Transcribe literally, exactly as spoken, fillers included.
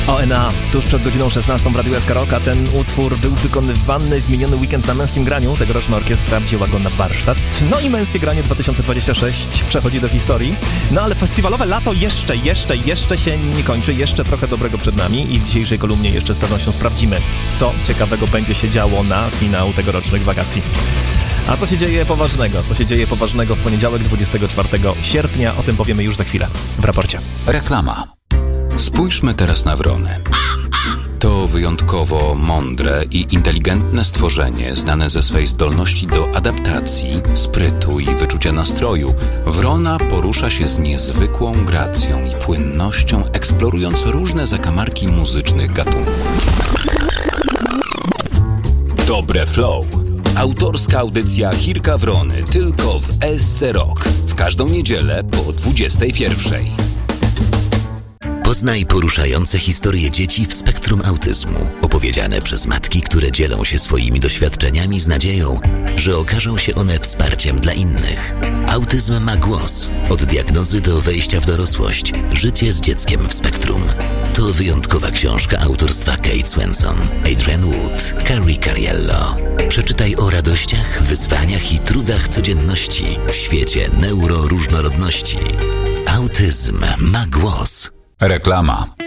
O N A, tuż przed godziną szesnastą w Radiu S K Rock, a ten utwór był wykonywany w miniony weekend na Męskim Graniu. Tegoroczna orkiestra wzięła go na warsztat. No i Męskie Granie dwa tysiące dwudziesty szósty przechodzi do historii. No ale festiwalowe lato jeszcze, jeszcze, jeszcze się nie kończy. Jeszcze trochę dobrego przed nami i w dzisiejszej kolumnie jeszcze z pewnością sprawdzimy, co ciekawego będzie się działo na finał tegorocznych wakacji. A co się dzieje poważnego? Co się dzieje poważnego w poniedziałek dwudziestego czwartego sierpnia? O tym powiemy już za chwilę w raporcie. Reklama. Spójrzmy teraz na wrony. To wyjątkowo mądre i inteligentne stworzenie, znane ze swej zdolności do adaptacji, sprytu i wyczucia nastroju. Wrona porusza się z niezwykłą gracją i płynnością, eksplorując różne zakamarki muzycznych gatunków. Dobre flow. Autorska audycja Chirka Wrony tylko w S C Rock. W każdą niedzielę po dwudziestej pierwszej. Poznaj poruszające historie dzieci w spektrum autyzmu, opowiedziane przez matki, które dzielą się swoimi doświadczeniami z nadzieją, że okażą się one wsparciem dla innych. Autyzm ma głos. Od diagnozy do wejścia w dorosłość. Życie z dzieckiem w spektrum. To wyjątkowa książka autorstwa Kate Swenson, Adrian Wood, Carrie Cariello. Przeczytaj o radościach, wyzwaniach i trudach codzienności w świecie neuroróżnorodności. Autyzm ma głos. Reklama.